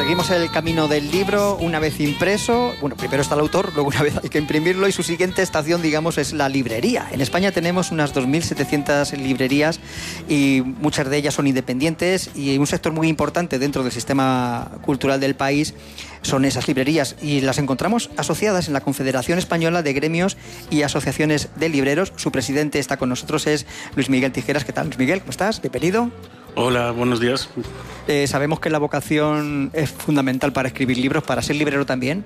Seguimos el camino del libro una vez impreso. Bueno, primero está el autor, luego una vez hay que imprimirlo y su siguiente estación, digamos, es la librería. En España tenemos unas 2.700 librerías y muchas de ellas son independientes, y un sector muy importante dentro del sistema cultural del país son esas librerías, y las encontramos asociadas en la Confederación Española de Gremios y Asociaciones de Libreros. Su presidente está con nosotros, es Luis Miguel Tijeras. ¿Qué tal, Luis Miguel? ¿Cómo estás? Bienvenido. Hola, buenos días. Sabemos que la vocación es fundamental para escribir libros, para ser librero también.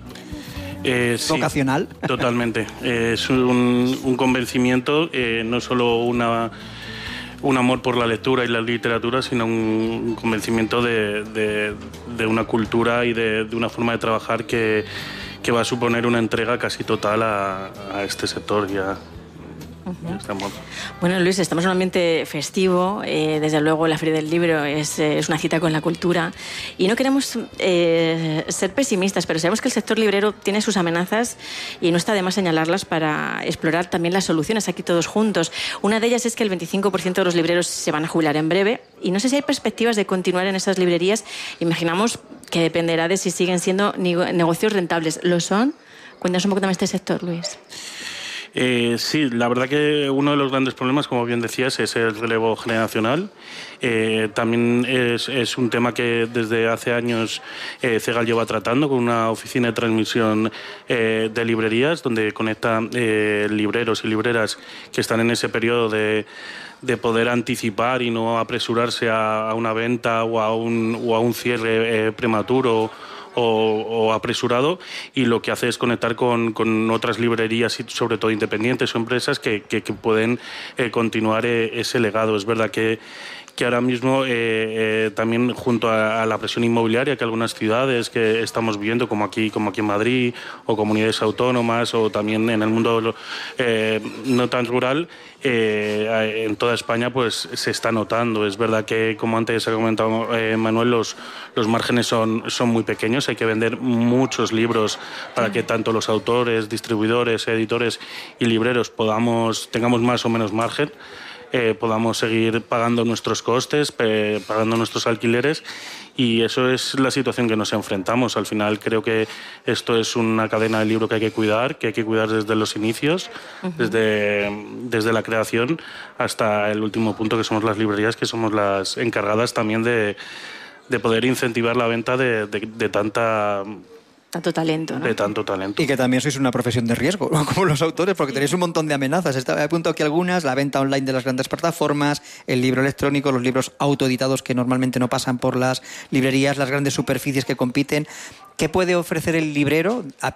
Sí, vocacional. Totalmente. Es un convencimiento, no solo un amor por la lectura y la literatura, sino un convencimiento de una cultura y de una forma de trabajar que va a suponer una entrega casi total a este sector y a este amor. Bueno, Luis, estamos en un ambiente festivo. Desde luego la Feria del Libro es una cita con la cultura, y no queremos ser pesimistas, pero sabemos que el sector librero tiene sus amenazas y no está de más señalarlas para explorar también las soluciones aquí todos juntos. Una de ellas es que el 25% de los libreros se van a jubilar en breve, y no sé si hay perspectivas de continuar en esas librerías. Imaginamos que dependerá de si siguen siendo negocios rentables. ¿Lo son? Cuéntanos un poco también de este sector, Luis. Sí, la verdad que uno de los grandes problemas, como bien decías, es el relevo generacional. También es un tema que desde hace años CEGAL lleva tratando con una oficina de transmisión de librerías, donde conecta libreros y libreras que están en ese periodo de poder anticipar y no apresurarse a una venta o a un cierre prematuro o apresurado, y lo que hace es conectar con otras librerías y sobre todo independientes o empresas que pueden continuar ese legado. Es verdad que ahora mismo también junto a la presión inmobiliaria que algunas ciudades que estamos viendo, como aquí en Madrid, o comunidades autónomas, o también en el mundo no tan rural, en toda España pues se está notando. Es verdad que, como antes ha comentado Manuel, los márgenes son muy pequeños. Hay que vender muchos libros para que tanto los autores, distribuidores, editores y libreros tengamos más o menos margen. Podamos seguir pagando nuestros costes, pagando nuestros alquileres, y eso es la situación que nos enfrentamos. Al final creo que esto es una cadena del libro que hay que cuidar desde los inicios, desde la creación hasta el último punto, que somos las librerías, que somos las encargadas también de poder incentivar la venta de tanto talento, ¿no? De tanto talento. Y que también sois una profesión de riesgo, ¿no? Como los autores, porque tenéis un montón de amenazas. He apuntado aquí algunas: la venta online de las grandes plataformas, el libro electrónico, los libros autoeditados que normalmente no pasan por las librerías, las grandes superficies que compiten. ¿Qué puede ofrecer el librero